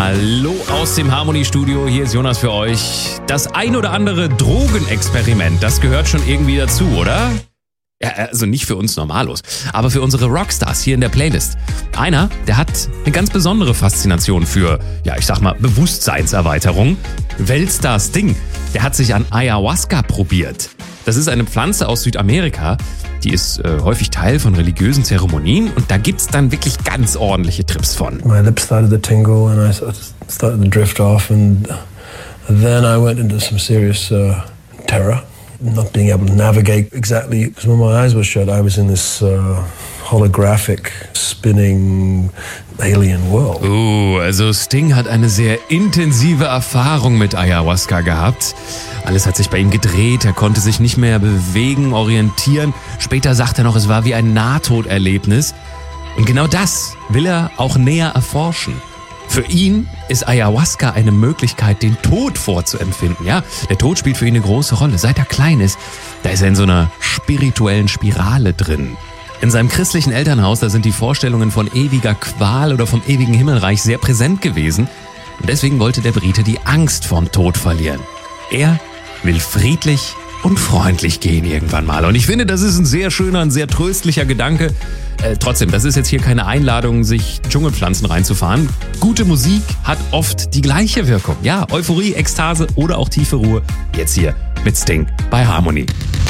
Hallo aus dem Harmony-Studio, hier ist Jonas für euch. Das ein oder andere Drogenexperiment, das gehört schon irgendwie dazu, oder? Ja, also nicht für uns Normalos, aber für unsere Rockstars hier in der Playlist. Einer, der hat eine ganz besondere Faszination für, ja, ich sag mal, Bewusstseinserweiterung. Weltstar Sting, der hat sich an Ayahuasca probiert. Das ist eine Pflanze aus Südamerika, die ist häufig Teil von religiösen Zeremonien und da gibt's dann wirklich ganz ordentliche Trips von. My lips started to tingle and I started to drift off and then I went into some serious terror. Not being able to navigate exactly, because when my eyes were shut, I was in this holographic, spinning alien world. Also Sting hat eine sehr intensive Erfahrung mit Ayahuasca gehabt. Alles hat sich bei ihm gedreht, er konnte sich nicht mehr bewegen, orientieren. Später sagt er noch, es war wie ein Nahtoderlebnis. Und genau das will er auch näher erforschen. Für ihn ist Ayahuasca eine Möglichkeit, den Tod vorzuempfinden. Ja, der Tod spielt für ihn eine große Rolle. Seit er klein ist, da ist er in so einer spirituellen Spirale drin. In seinem christlichen Elternhaus, da sind die Vorstellungen von ewiger Qual oder vom ewigen Himmelreich sehr präsent gewesen. Und deswegen wollte der Brite die Angst vorm Tod verlieren. Er will friedlich und freundlich gehen irgendwann mal. Und ich finde, das ist ein sehr schöner, ein sehr tröstlicher Gedanke. Trotzdem, das ist jetzt hier keine Einladung, sich Dschungelpflanzen reinzufahren. Gute Musik hat oft die gleiche Wirkung. Ja, Euphorie, Ekstase oder auch tiefe Ruhe. Jetzt hier mit Sting bei Harmony.